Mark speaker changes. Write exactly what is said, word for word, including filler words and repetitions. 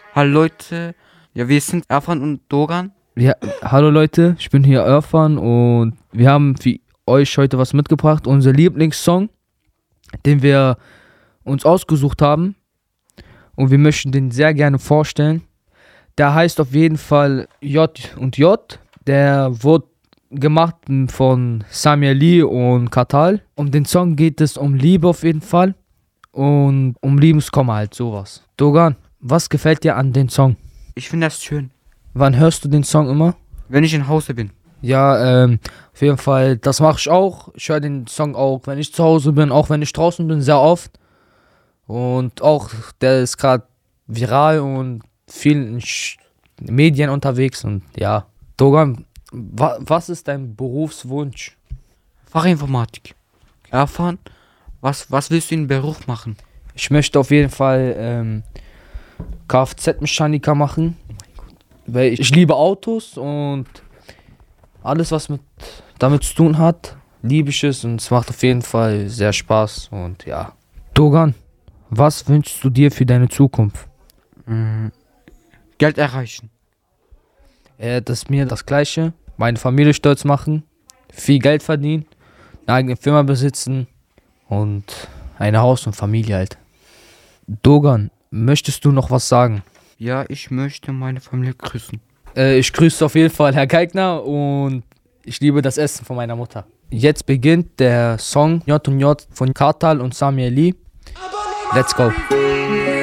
Speaker 1: Hallo Leute, ja, wir sind Erfan und Dogan.
Speaker 2: Ja, hallo Leute, ich bin hier Erfan und wir haben für euch heute was mitgebracht. Unser Lieblingssong, den wir uns ausgesucht haben und wir möchten den sehr gerne vorstellen. Der heißt auf jeden Fall J und J. Der wurde gemacht von Samir Lee und Katal. Um den Song geht es um Liebe auf jeden Fall und um Liebeskummer halt, sowas. Dogan, was gefällt dir an dem Song?
Speaker 1: Ich finde das schön,
Speaker 2: Wann hörst du den Song immer?
Speaker 1: wenn ich in Hause bin.
Speaker 2: Ja, ähm, auf jeden Fall, das mache ich auch. Ich höre den Song auch, wenn ich zu Hause bin, auch wenn ich draußen bin, sehr oft. Und auch, der ist gerade viral und vielen Sch- Medien unterwegs und ja. Dogan, wa- was ist dein Berufswunsch?
Speaker 1: Fachinformatik. Erfan, was, was willst du in Beruf machen?
Speaker 2: Ich möchte auf jeden Fall ähm, Kfz-Mechaniker machen, weil ich, ich liebe Autos und alles, was mit damit zu tun hat, liebe ich es und es macht auf jeden Fall sehr Spaß und ja. Dogan, was wünschst du dir für deine Zukunft?
Speaker 1: Mm, Geld erreichen.
Speaker 2: Äh, das ist mir das Gleiche. Meine Familie stolz machen, viel Geld verdienen, eine eigene Firma besitzen und ein Haus und Familie halt. Dogan, möchtest du noch was sagen?
Speaker 1: Ja, ich möchte meine Familie grüßen.
Speaker 2: Äh, ich grüße auf jeden Fall Herr Geigner und ich liebe das Essen von meiner Mutter. Jetzt beginnt der Song J und J von Katal und Samir Lee. Let's go.